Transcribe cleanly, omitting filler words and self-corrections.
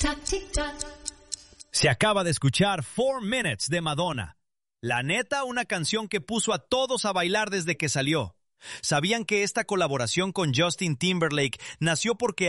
Se acaba de escuchar 4 Minutes de Madonna. La neta, una canción que puso a todos a bailar desde que salió. ¿Sabían que esta colaboración con Justin Timberlake nació porque